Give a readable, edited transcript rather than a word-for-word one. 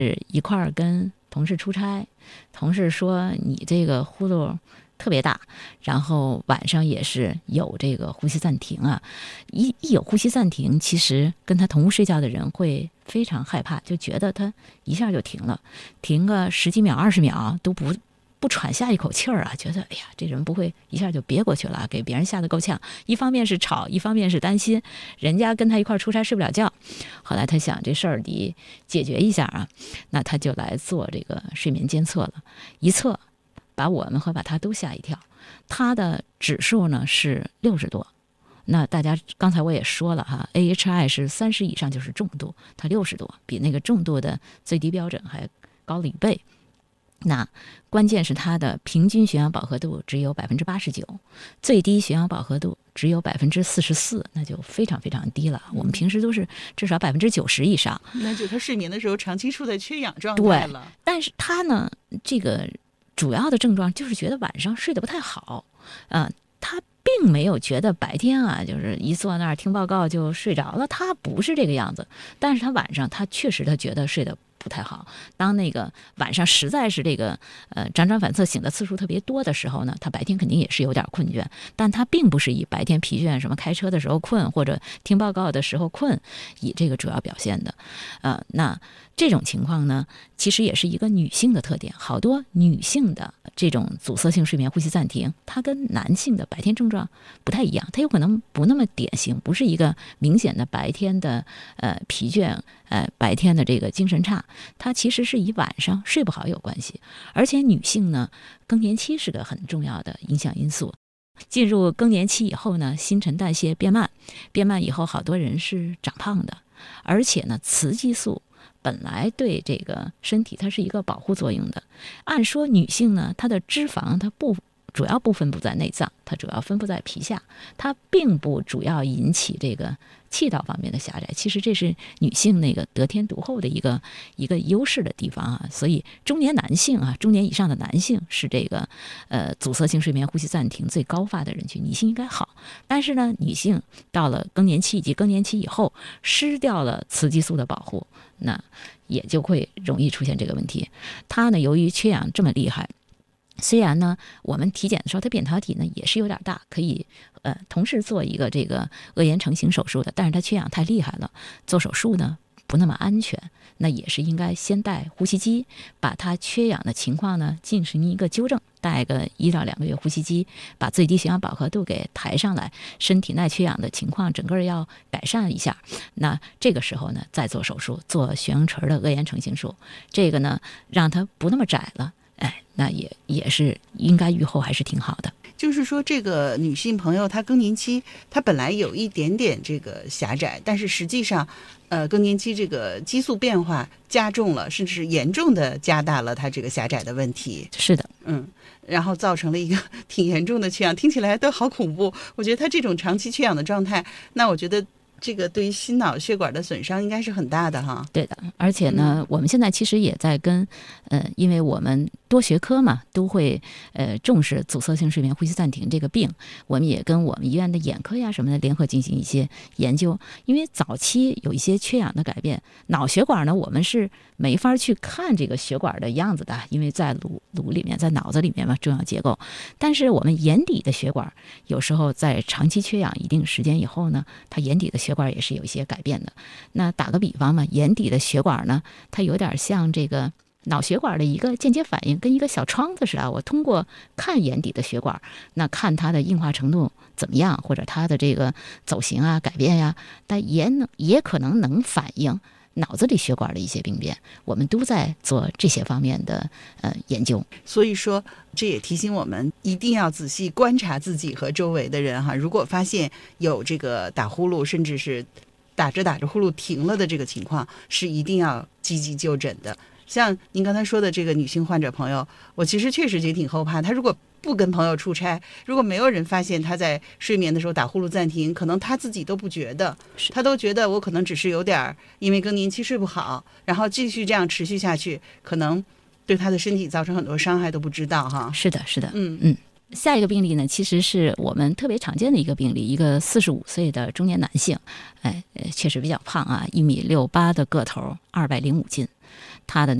一块儿跟同事出差，同事说你这个呼噜特别大，然后晚上也是有这个呼吸暂停啊，一有呼吸暂停，其实跟他同屋睡觉的人会非常害怕，就觉得他一下就停了，停个10几秒、20秒都不喘下一口气儿啊，觉得哎呀，这人不会一下就憋过去了，给别人吓得够呛。一方面是吵，一方面是担心人家跟他一块出差睡不了觉。后来他想这事儿得解决一下啊，那他就来做这个睡眠监测了，一测把我们和把他都吓一跳。他的指数呢是60多，那大家刚才我也说了哈 ，AHI 是30以上就是重度，他60多，比那个重度的最低标准还高了1倍。那关键是它的平均血氧饱和度只有89%，最低血氧饱和度只有44%，那就非常非常低了。我们平时都是至少90%以上， 那就他睡眠的时候长期处在缺氧状态了。 对，但是他呢，这个主要的症状就是觉得晚上睡得不太好，他并没有觉得白天啊，就是一坐那儿听报告就睡着了，他不是这个样子。但是他晚上他确实他觉得睡得不太好。当那个晚上实在是这个辗转反侧醒的次数特别多的时候呢，他白天肯定也是有点困倦，但他并不是以白天疲倦什么开车的时候困或者听报告的时候困以这个主要表现的。那这种情况呢，其实也是一个女性的特点。好多女性的这种阻塞性睡眠呼吸暂停，它跟男性的白天症状不太一样，它有可能不那么典型，不是一个明显的白天的疲倦，白天的这个精神差，它其实是以晚上睡不好有关系。而且女性呢，更年期是个很重要的影响因素。进入更年期以后呢，新陈代谢变慢，变慢以后好多人是长胖的，而且呢，雌激素本来对这个身体它是一个保护作用的。按说女性呢，她的脂肪它主要不分布在内脏，它主要分布在皮下，它并不主要引起这个气道方面的狭窄。其实这是女性那个得天独厚的一个优势的地方啊。所以中年男性啊，中年以上的男性是这个阻塞性睡眠呼吸暂停最高发的人群，女性应该好。但是呢，女性到了更年期以及更年期以后，失掉了雌激素的保护，那也就会容易出现这个问题。她呢，由于缺氧这么厉害，虽然呢，我们体检的时候，它扁桃体呢也是有点大，可以同时做一个这个腭炎成型手术的，但是它缺氧太厉害了，做手术呢不那么安全，那也是应该先带呼吸机，把它缺氧的情况呢进行一个纠正，带个1到2个月呼吸机，把最低血氧饱和度给抬上来，身体耐缺氧的情况整个要改善一下。那这个时候呢，再做手术，做悬雍垂的腭炎成型术，这个呢让它不那么窄了。那也是应该预后还是挺好的。 就是说这个女性朋友她更年期她本来有一点点这个狭窄，但是实际上更年期这个激素变化加重了，甚至是严重的加大了她这个狭窄的问题。 是的， 然后造成了一个挺严重的缺氧，听起来都好恐怖。我觉得她这种长期缺氧的状态，那我觉得这个对于心脑血管的损伤应该是很大的哈。 对的，而且呢，我们现在其实也在跟因为我们多学科嘛，都会重视阻塞性睡眠呼吸暂停这个病，我们也跟我们医院的眼科呀什么的联合进行一些研究。因为早期有一些缺氧的改变，脑血管呢，我们是没法去看这个血管的样子的，因为在颅里面，在脑子里面嘛，重要结构。但是我们眼底的血管有时候在长期缺氧一定时间以后呢，它眼底的血管也是有一些改变的。那打个比方嘛，眼底的血管呢，它有点像这个脑血管的一个间接反应，跟一个小窗子似的。我通过看眼底的血管，那看它的硬化程度怎么样，或者它的这个走形啊、改变呀，但也可能能反映脑子里血管的一些病变。我们都在做这些方面的研究。 所以说这也提醒我们一定要仔细观察自己和周围的人哈。如果发现有这个打呼噜，甚至是打着呼噜停了的这个情况，是一定要积极就诊的。像您刚才说的这个女性患者朋友，我其实确实也挺后怕。她如果不跟朋友出差，如果没有人发现她在睡眠的时候打呼噜暂停，可能她自己都不觉得，她都觉得我可能只是有点因为更年期睡不好，然后继续这样持续下去，可能对她的身体造成很多伤害都不知道哈。 是的，是的，下一个病例呢，其实是我们特别常见的一个病例，一个45岁的中年男性，确实比较胖啊，1.68米的个头，205斤。 他的